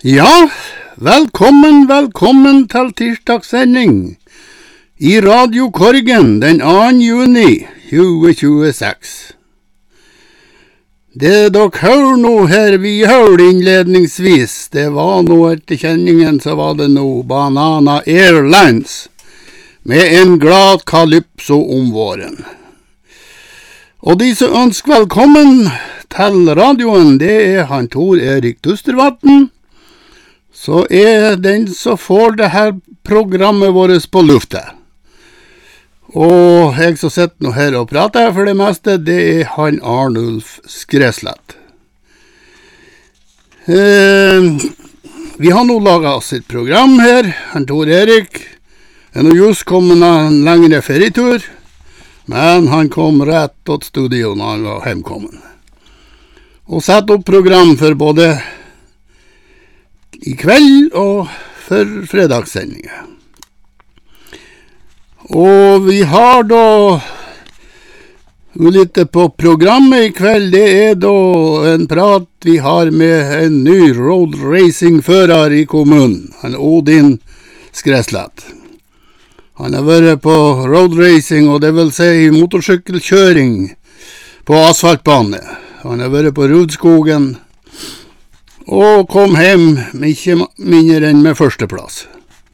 Ja, velkommen til tirsdagssending i Radio Korgen den 2. juni 2026. Det dere hører nå her, vi hørte innledningsvis, det var nå etter kjenningen, så var det nå Banana Airlines med en glad kalypso om våren. Og de som ønsker velkommen til radioen, det er han Tor Erik Dustervatn, så er den som får det her programmet vårt på lufta. Og jeg som sitter nå her og prater for det meste, det er han Arnulf Skreslett. Vi har nå laget oss et program her, han Tor Erik er nå just kommet en lengre ferietur, men han kom rett til studio når han var hjemkommen. Og sett opp program for både i kveld og for fredagssendinger. Og vi har da litt på programmet i kveld, det er da en prat vi har med en ny road racing-fører i kommunen, han Odin Skreslett. Han har vært på road racing, og det vil si motorsykkelkjøring på asfaltbane. Han har vært på Rudskogen, og kom hjem ikke mindre enn med førsteplass.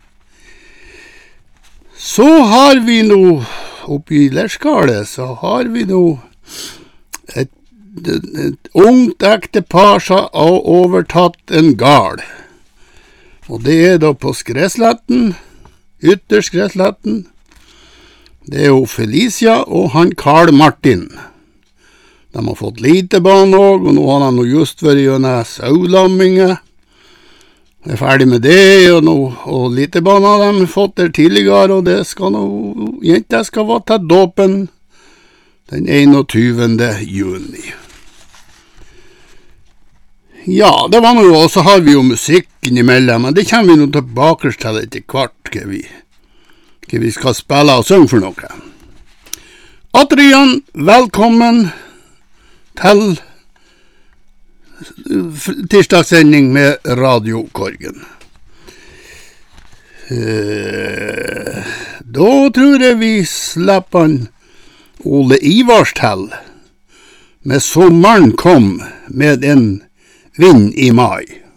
Så har vi nå, oppe i Lerskalet, så har vi nå et ungt ektepar som har overtatt en gard. Og det er da på Skresletten, Ytterskresletten. Det er jo Felicia og han Karl Martin. De har fått lite barn også, og nå har han just vært gjennom saulamminge. Jeg er ferdig med det, og lite barn har de fått der tidligere, og det skal nå, jenta skal være til dåpen den 21. juni. Ja, det var noe, og så har vi jo musikken imellom, men det kommer vi nå tilbake til etter hvert, hva vi skal spille og synge for noe. Adrian, velkommen til tirsdagssending med Radio Korgen. Da tror jeg vi slipper han Ole Ivars til med Sommeren kom med en vind i mai.